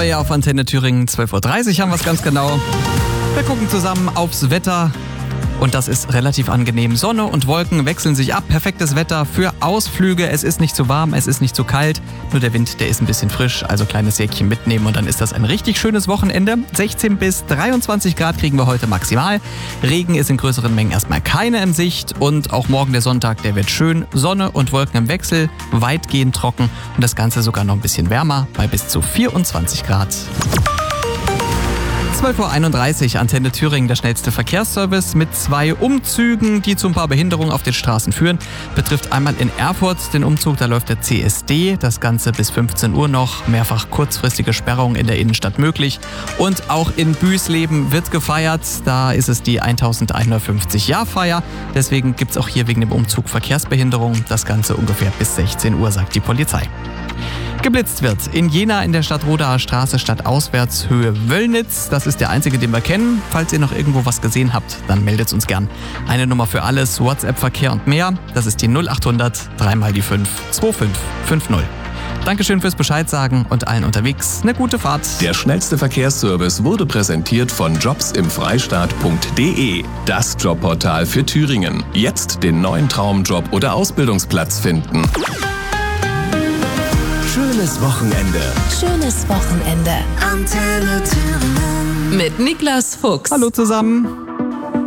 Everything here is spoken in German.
Abenteuer auf Antenne Thüringen. 12.30 Uhr haben wir es ganz genau. Wir gucken zusammen aufs Wetter. Und das ist relativ angenehm. Sonne und Wolken wechseln sich ab. Perfektes Wetter für Ausflüge. Es ist nicht zu warm, es ist nicht zu kalt. Nur der Wind, der ist ein bisschen frisch. Also kleines Säckchen mitnehmen und dann ist das ein richtig schönes Wochenende. 16 bis 23 Grad kriegen wir heute maximal. Regen ist in größeren Mengen erstmal keine in Sicht. Und auch morgen der Sonntag, der wird schön. Sonne und Wolken im Wechsel, weitgehend trocken. Und das Ganze sogar noch ein bisschen wärmer bei bis zu 24 Grad. 12.31 Uhr, Antenne Thüringen, der schnellste Verkehrsservice mit 2 Umzügen, die zu ein paar Behinderungen auf den Straßen führen. Betrifft einmal in Erfurt den Umzug, da läuft der CSD, das Ganze bis 15 Uhr noch, mehrfach kurzfristige Sperrungen in der Innenstadt möglich. Und auch in Büsleben wird gefeiert, da ist es die 1150-Jahr-Feier. Deswegen gibt es auch hier wegen dem Umzug Verkehrsbehinderung, das Ganze ungefähr bis 16 Uhr, sagt die Polizei. Geblitzt wird in Jena in der Stadtrodaer Straße stadtauswärts Höhe Wöllnitz. Das ist der einzige, den wir kennen. Falls ihr noch irgendwo was gesehen habt, dann meldet uns gern. Eine Nummer für alles, WhatsApp-Verkehr und mehr. Das ist die 0800 3 mal die 5 2550. Dankeschön fürs Bescheid sagen und allen unterwegs eine gute Fahrt. Der schnellste Verkehrsservice wurde präsentiert von jobsimfreistaat.de. Das Jobportal für Thüringen. Jetzt den neuen Traumjob oder Ausbildungsplatz finden. Schönes Wochenende. Schönes Wochenende. Antenne Thüringen. Mit Niklas Fuchs. Hallo zusammen.